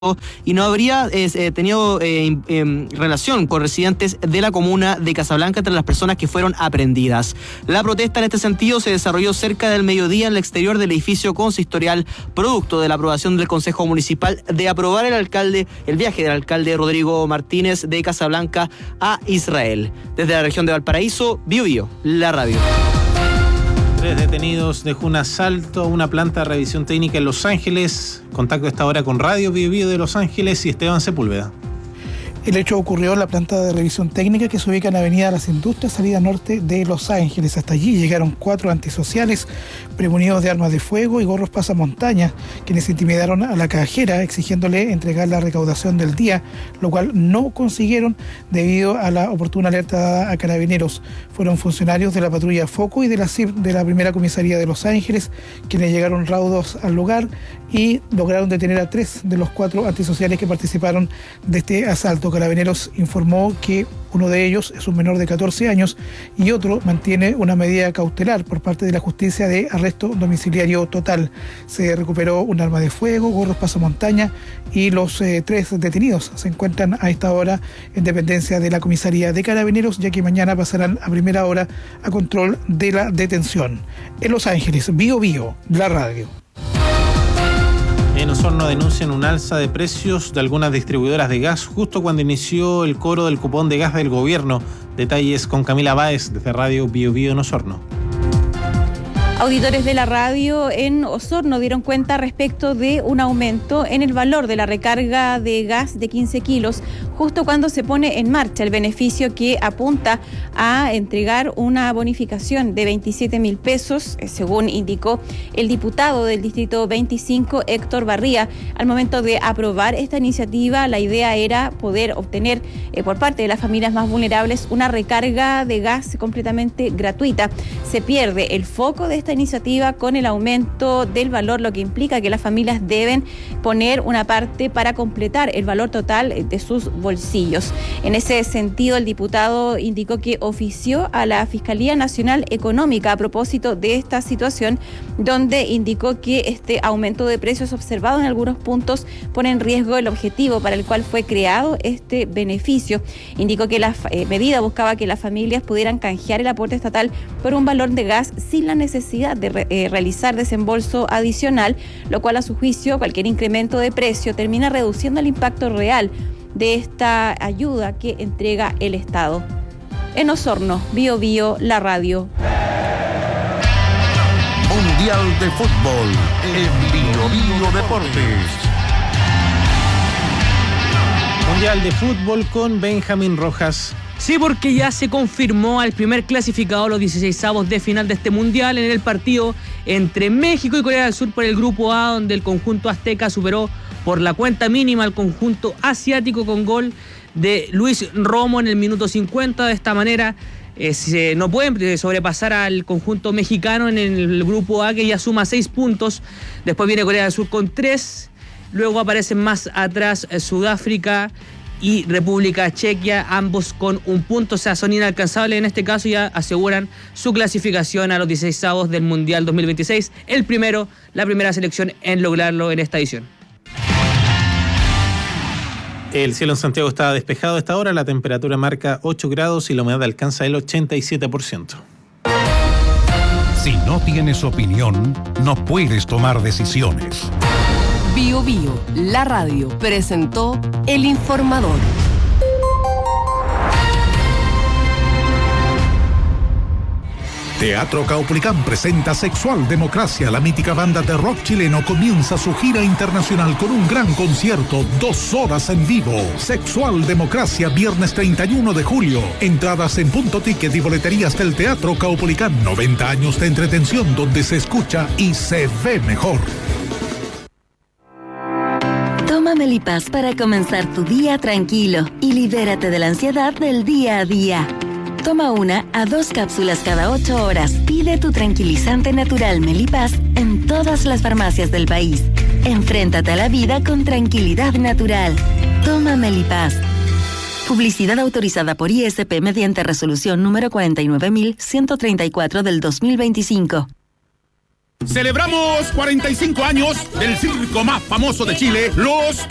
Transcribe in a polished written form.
y no habría tenido relación con residentes de la comuna de Casablanca entre las personas que fueron aprehendidas. La protesta en este sentido se desarrolló cerca del mediodía en el exterior del edificio consistorial, producto de la aprobación del Consejo Municipal de aprobar el viaje del alcalde Rodrigo Martínez de Casablanca a Israel. Desde la región de Valparaíso, Bio Bio, la radio. 3 detenidos dejó un asalto a una planta de revisión técnica en Los Ángeles. Contacto a esta hora con Radio Bio Bio de Los Ángeles y Esteban Sepúlveda. El hecho ocurrió en la planta de revisión técnica que se ubica en la Avenida Las Industrias, salida norte de Los Ángeles. Hasta allí llegaron 4 antisociales premunidos de armas de fuego y gorros pasamontañas, quienes intimidaron a la cajera exigiéndole entregar la recaudación del día, lo cual no consiguieron debido a la oportuna alerta dada a Carabineros. Fueron funcionarios de la patrulla Foco y de la CIR de la primera comisaría de Los Ángeles quienes llegaron raudos al lugar y lograron detener a 3 de los 4 antisociales que participaron de este asalto. Carabineros informó que uno de ellos es un menor de 14 años y otro mantiene una medida cautelar por parte de la justicia de arresto domiciliario total. Se recuperó un arma de fuego, gorros pasamontaña y los 3 detenidos se encuentran a esta hora en dependencia de la comisaría de Carabineros, ya que mañana pasarán a primera hora a control de la detención. En Los Ángeles, Bio Bio, la radio. En Osorno denuncian un alza de precios de algunas distribuidoras de gas justo cuando inició el cobro del cupón de gas del gobierno. Detalles con Camila Báez desde Radio Bio Bio en Osorno. Auditores de la radio en Osorno dieron cuenta respecto de un aumento en el valor de la recarga de gas de 15 kilos, justo cuando se pone en marcha el beneficio que apunta a entregar una bonificación de 27.000 pesos, según indicó el diputado del Distrito 25, Héctor Barría. Al momento de aprobar esta iniciativa, la idea era poder obtener por parte de las familias más vulnerables una recarga de gas completamente gratuita. Se pierde el foco de esta iniciativa con el aumento del valor, lo que implica que las familias deben poner una parte para completar el valor total de sus bolsillos. En ese sentido, el diputado indicó que ofició a la Fiscalía Nacional Económica a propósito de esta situación, donde indicó que este aumento de precios observado en algunos puntos pone en riesgo el objetivo para el cual fue creado este beneficio. Indicó que la medida buscaba que las familias pudieran canjear el aporte estatal por un valor de gas sin la necesidad de realizar desembolso adicional, lo cual a su juicio cualquier incremento de precio termina reduciendo el impacto real de esta ayuda que entrega el Estado. En Osorno, Bio Bio, la radio. Mundial de Fútbol en Bio Bio Deportes. Mundial de Fútbol con Benjamín Rojas. Sí, porque ya se confirmó al primer clasificado a los 16avos de final de este mundial en el partido entre México y Corea del Sur por el grupo A, donde el conjunto azteca superó por la cuenta mínima al conjunto asiático con gol de Luis Romo en el minuto 50. De esta manera no pueden sobrepasar al conjunto mexicano en el grupo A, que ya suma 6 puntos. Después viene Corea del Sur con 3. Luego aparecen más atrás Sudáfrica y República Chequia, ambos con 1 punto, o sea, son inalcanzables en este caso, ya aseguran su clasificación a los 16avos del Mundial 2026, la primera selección en lograrlo en esta edición. El cielo en Santiago está despejado a esta hora, la temperatura marca 8 grados y la humedad alcanza el 87%. Si no tienes opinión, no puedes tomar decisiones. Bio Bio, la radio, presentó El Informador. Teatro Caupolicán presenta Sexual Democracia. La mítica banda de rock chileno comienza su gira internacional con un gran concierto, 2 horas en vivo. Sexual Democracia, viernes 31 de julio. Entradas en Punto Ticket y boleterías del Teatro Caupolicán. 90 años de entretención donde se escucha y se ve mejor. Toma Melipaz para comenzar tu día tranquilo y libérate de la ansiedad del día a día. Toma 1 a 2 cápsulas cada 8 horas. Pide tu tranquilizante natural Melipaz en todas las farmacias del país. Enfréntate a la vida con tranquilidad natural. Toma Melipaz. Publicidad autorizada por ISP mediante resolución número 49.134 del 2025. Celebramos 45 años del circo más famoso de Chile, Los